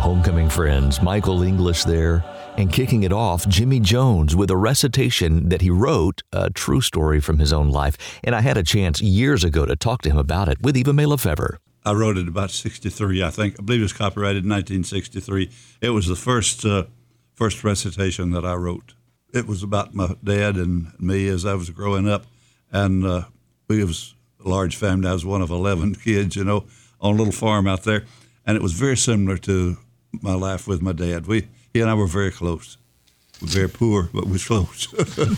Homecoming Friends, Michael English there, and kicking it off, Jimmy Jones with a recitation that he wrote, a true story from his own life. And I had a chance years ago to talk to him about it with Eva May Lefevre. I wrote it about 63, I think. I believe it was copyrighted in 1963. It was the first recitation that I wrote. It was about my dad and me as I was growing up. And we was a large family. I was one of 11 kids, on a little farm out there. And it was very similar to my life with my dad. He and I were very close. We're very poor, but we're close.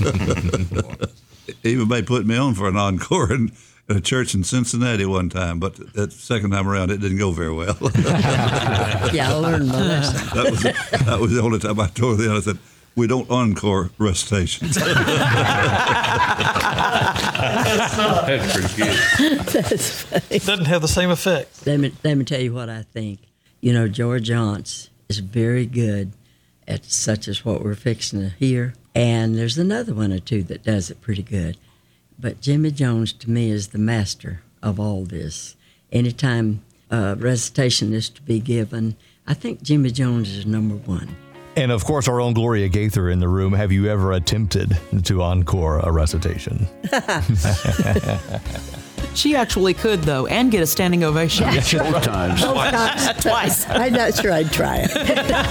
Eva May put me on for an encore in a church in Cincinnati one time, but that second time around, it didn't go very well. Yeah, I learned my lesson. That was the only time I told them, I said, we don't encore recitations. That's pretty good. That's funny. Doesn't have the same effect. Let me tell you what I think. George Yonts is very good at such as what we're fixing to hear. And there's another one or two that does it pretty good. But Jimmy Jones, to me, is the master of all this. Anytime recitation is to be given, I think Jimmy Jones is number one. And of course, our own Gloria Gaither in the room. Have you ever attempted to encore a recitation? She actually could, though, and get a standing ovation. Both times. Twice. I'm not sure I'd try it.